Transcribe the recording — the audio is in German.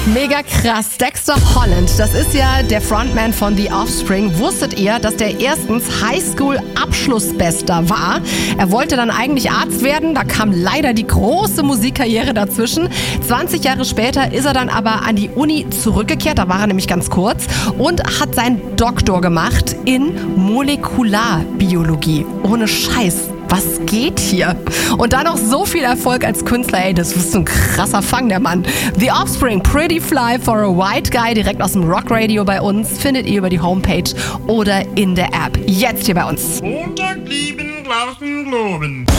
Mega krass. Dexter Holland, das ist ja der Frontman von The Offspring. Wusstet ihr, dass der erstens Highschool-Abschlussbester war? Er wollte dann eigentlich Arzt werden, da kam leider die große Musikkarriere dazwischen. 20 Jahre später ist er dann aber an die Uni zurückgekehrt, da war er nämlich ganz kurz, und hat seinen Doktor gemacht in Molekularbiologie. Ohne Scheiß. Was geht hier? Und dann noch so viel Erfolg als Künstler. Ey, das ist so ein krasser Fang, der Mann. The Offspring, Pretty Fly for a White Guy, direkt aus dem Rockradio bei uns, findet ihr über die Homepage oder in der App. Jetzt hier bei uns. Montag lieben, draußen globen.